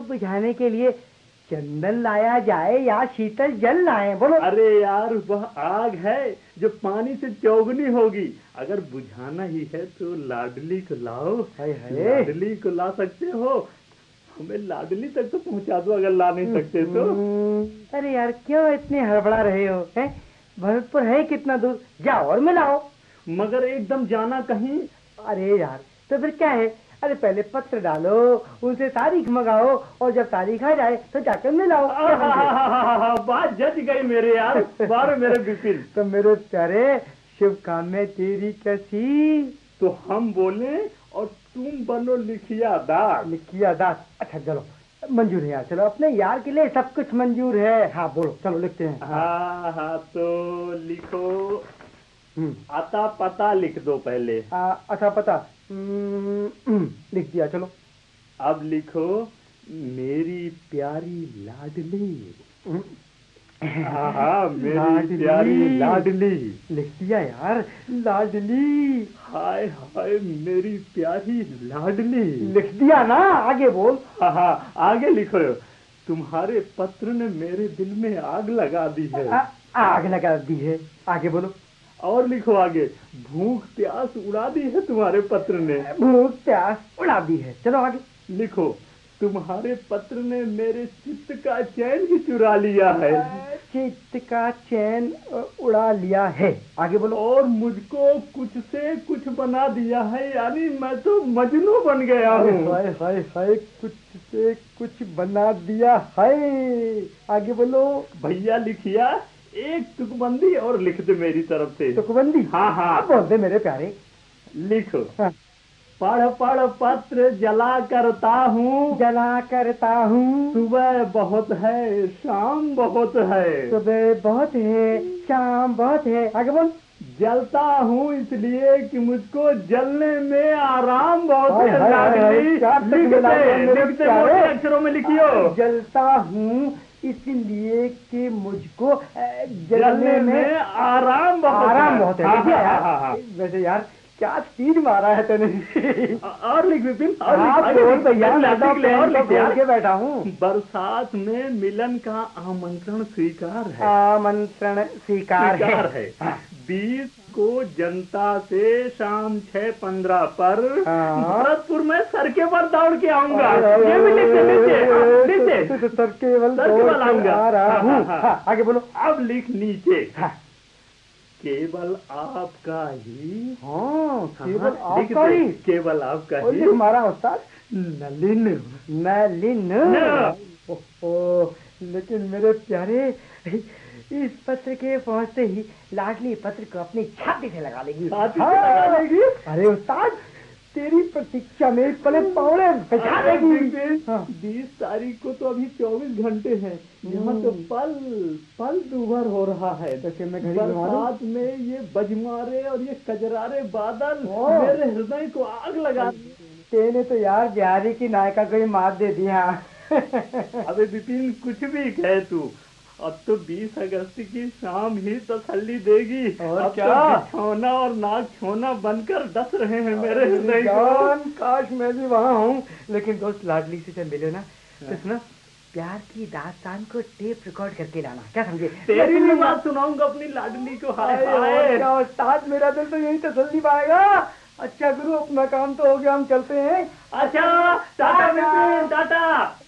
बुझाने के लिए चंदन लाया जाए या शीतल जल लाए? बोलो। अरे यार, वह आग है जो पानी से चौगुनी होगी। अगर बुझाना ही है तो लाडली को लाओ। लाडली को ला सकते हो? हमें लाडली तक तो पहुंचा दो, अगर ला नहीं सकते तो। अरे यार, क्यों इतने हड़बड़ा रहे हो? हैं, भरतपुर है कितना दूर, जाओ और मिलाओ। मगर एकदम जाना कहीं? अरे यार, तो फिर क्या है? अरे पहले पत्र डालो, उनसे तारीख मंगाओ, और जब तारीख आ जाए तो जाकर मिलाओ। बात जज गई मेरे यार, बार मेरे विपिन। तो मेरे प्यारे, शुभकामनाएं तेरी कैसी? तो हम बोले और तुम बनो लिखिया दास। लिखिया दास? अच्छा चलो, मंजूर है यार, चलो अपने यार के लिए सब कुछ मंजूर है। हाँ बोलो, चलो लिखते हैं। हाँ, तो लिखो। आता पता लिख दो पहले। अच्छा पता लिख दिया, चलो। अब लिखो, मेरी प्यारी लाडली। हाँ, मेरी प्यारी लाडली। लिख दिया यार, लाडली। हाय हाय, मेरी प्यारी लाडली। लिख दिया ना, आगे बोल। हाँ, आगे लिखो। तुम्हारे पत्र ने मेरे दिल में आग लगा दी है। आग लगा दी है, आगे बोलो। और लिखो आगे, भूख प्यास उड़ा दी है तुम्हारे पत्र ने। भूख प्यास उड़ा दी है, चलो आगे लिखो, तुम्हारे पत्र ने मेरे चित्त का चैन ही चुरा लिया है। चित्त का चैन उड़ा लिया है, आगे बोलो। और मुझको कुछ से कुछ बना दिया है, यानी मैं तो मजनू बन गया हूँ। हाय हाय हाय, कुछ से कुछ बना दिया है, आगे बोलो। भैया लिखिया, एक तुकबंदी और लिख दे मेरी तरफ से। तुकबंदी? हाँ, बोल दे मेरे प्यारे। लिखो। पढ़ पढ़ पत्र जला करता हूँ। जला करता हूँ। सुबह बहुत है, शाम बहुत है। सुबह बहुत है, शाम बहुत है, आगे बोल। जलता हूँ इसलिए कि मुझको जलने में आराम बहुत है। लिखते मोटे अक्षरों में लिखियो। जलता हूँ इसलिए कि मुझको जलने में आराम बहुत है। वैसे यार, क्या तीर मारा है तूने। और लिख विपिन, और के बैठा हूँ। बरसात में मिलन का आमंत्रण स्वीकार है। आमंत्रण स्वीकार है। 20 को जनता से शाम 6:15 पर भरतपुर में सरके पर दौड़ के आऊंगा। ये भी नीचे सरके बल आऊंगा। आगे बोलो। अब लिख नीचे, केवल आपका ही। हाँ, केवल आपका ही। केवल आपका ही। हमारा उस्ताद नलिन। नलिन। लेकिन मेरे प्यारे, इस पत्र के पहुंचते ही लाडली पत्र को अपनी छाती से लगा लेगी। अरे उस्ताद, तेरी प्रतीक्षा में पले पौड़े बिछा देगी। 20 तारीख को तो अभी 24 घंटे हैं। यहाँ तो पल पल दूभर हो रहा है। बरसात में ये बजमारे और ये कजरारे बादल मेरे हृदय को आग लगा। तेने तो यार बिहारी की नायिका को ही मात दे दिया। अबे विपिन, कुछ भी कहे तू, अब तो 20 अगस्त की शाम ही तसल्ली देगी। और अब क्या? तो बिछौना और नाक छोना बनकर डस रहे हैं मेरे हृदय को। काश मैं भी वहाँ हूँ। लेकिन दोस्त, लाडली से जब मिले ना तो सुना, प्यार की दास्तान को टेप रिकॉर्ड करके लाना, क्या समझे? तेरी भी बात सुनाऊंगा अपनी लाडली को। क्या उस्ताद, मेरा दिल तो यही तसल्ली पाएगा। अच्छा गुरु, अपना काम तो हो गया, हम चलते हैं। अच्छा, टाटा विपिन, टाटा।